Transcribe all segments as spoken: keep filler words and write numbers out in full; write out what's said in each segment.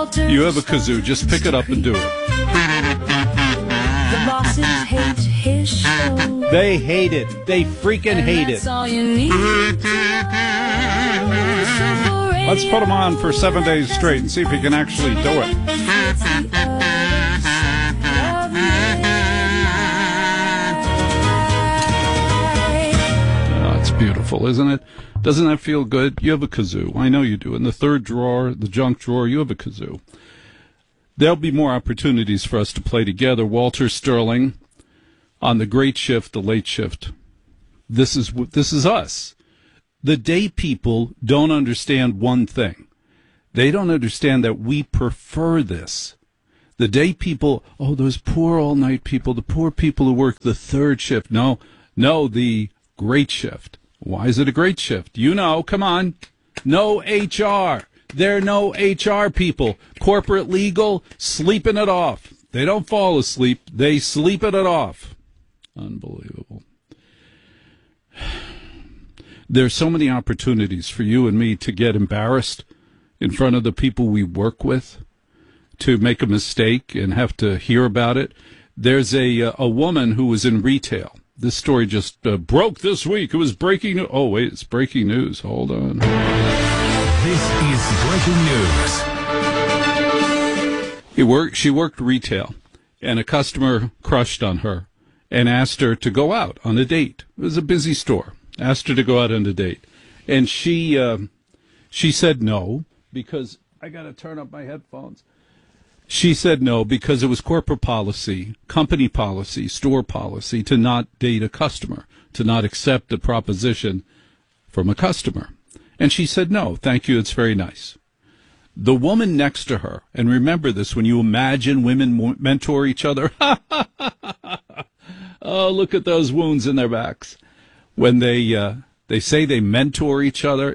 You have a kazoo. Just pick it up and do it. The bosses hate his show. They hate it. They freaking hate it. All you need. Let's put him on for seven days straight and see if he can actually do it. Oh, it's beautiful, isn't it? Doesn't that feel good? You have a kazoo. I know you do. In the third drawer, the junk drawer, you have a kazoo. There'll be more opportunities for us to play together. Walter Sterling on the great shift, the late shift. This is this is us. The day people don't understand one thing. They don't understand that we prefer this. The day people, oh, those poor all-night people, the poor people who work the third shift. No, no, the great shift. Why is it a great shift? You know, come on. No H R. They're no H R people. Corporate legal, sleeping it off. They don't fall asleep. They sleep it off. Unbelievable. There's so many opportunities for you and me to get embarrassed in front of the people we work with, to make a mistake and have to hear about it. There's a a woman who was in retail. This story just uh, broke this week. It was breaking news. Oh, wait, it's breaking news. Hold on. This is breaking news. He worked, she worked retail, and a customer crushed on her and asked her to go out on a date. It was a busy store. Asked her to go out on a date. And she uh, she said no, because I got to turn up my headphones. She said no because it was corporate policy, company policy, store policy to not date a customer, to not accept a proposition from a customer. And she said no, thank you, it's very nice. The woman next to her, and remember this when you imagine women mentor each other. Oh, look at those wounds in their backs. When they uh, they say they mentor each other,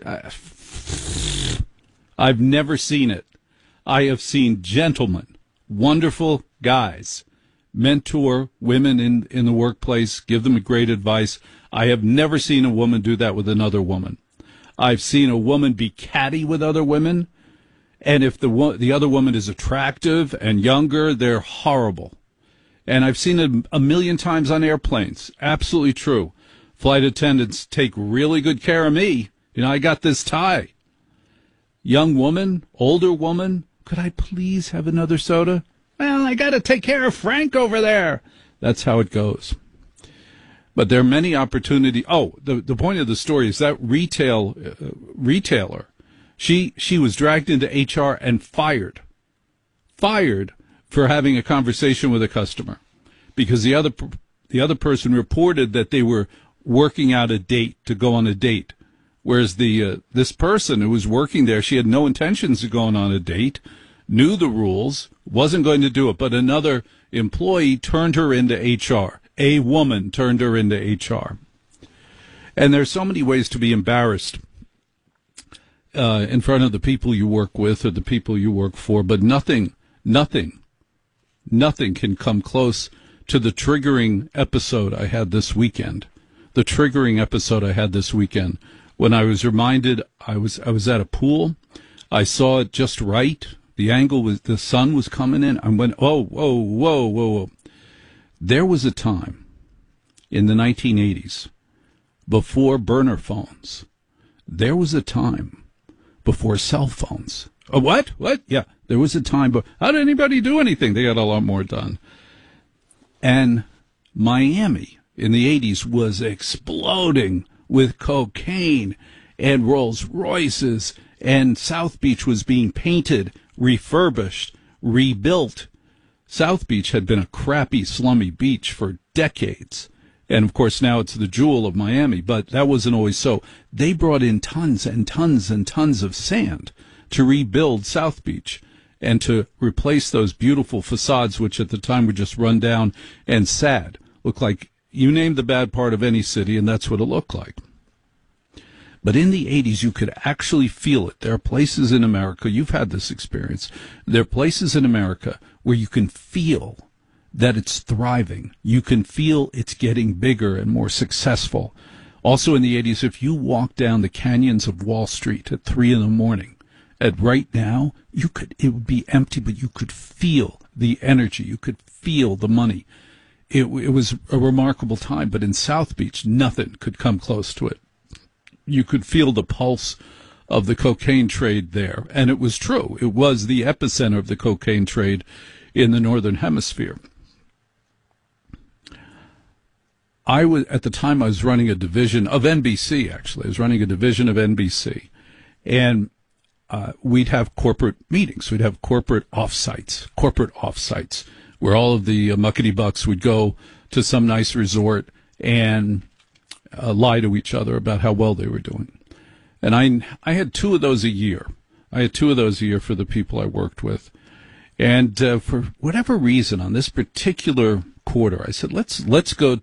I've never seen it. I have seen gentlemen, wonderful guys, mentor women in, in the workplace, give them great advice. I have never seen a woman do that with another woman. I've seen a woman be catty with other women, and if the wo- the other woman is attractive and younger, they're horrible. And I've seen it a million times on airplanes. Absolutely true. Flight attendants take really good care of me. You know, I got this tie. Young woman, older woman, could I please have another soda? Well, I got to take care of Frank over there. That's how it goes. But there are many opportunities. Oh, the the point of the story is that retail uh, retailer, she she was dragged into H R and fired, fired for having a conversation with a customer, because the other the other person reported that they were working out a date to go on a date. Whereas the uh, this person who was working there, she had no intentions of going on a date, knew the rules, wasn't going to do it. But another employee turned her into H R. A woman turned her into H R. And there's so many ways to be embarrassed uh, in front of the people you work with or the people you work for. But nothing, nothing, nothing can come close to the triggering episode I had this weekend. The triggering episode I had this weekend. When I was reminded, I was I was at a pool. I saw it just right. The angle was, the sun was coming in. I went, oh, whoa, whoa, whoa, whoa. There was a time in the nineteen eighties, before burner phones. There was a time before cell phones. Oh, what? What? Yeah, there was a time, but how did anybody do anything? They got a lot more done. And Miami in the eighties was exploding with cocaine and Rolls Royces, and South Beach was being painted, refurbished, rebuilt. South Beach had been a crappy, slummy beach for decades. And, of course, now it's the jewel of Miami, but that wasn't always so. They brought in tons and tons and tons of sand to rebuild South Beach and to replace those beautiful facades, which at the time were just run down and sad. Looked like you name the bad part of any city, and that's what it looked like. But in the eighties, you could actually feel it. There are places in America, you've had this experience, there are places in America where you can feel that it's thriving. You can feel it's getting bigger and more successful. Also in the eighties, if you walk down the canyons of Wall Street at three in the morning And right now, you could, it would be empty, but you could feel the energy. You could feel the money. It, it was a remarkable time, but in South Beach, nothing could come close to it. You could feel the pulse of the cocaine trade there. And it was true. It was the epicenter of the cocaine trade in the Northern Hemisphere. I was, at the time, I was running a division of N B C, actually. I was running a division of N B C. And uh, we'd have corporate meetings. We'd have corporate offsites, corporate offsites, where all of the uh, muckety bucks would go to some nice resort and uh, lie to each other about how well they were doing. And I, I had two of those a year. I had two of those a year for the people I worked with. And uh, for whatever reason, on this particular quarter, I said, let's let's go